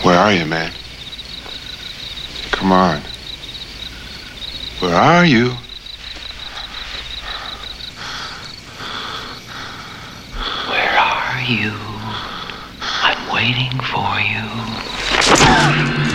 Where are you, man? Come on. Where are you? Where are you? I'm waiting for you.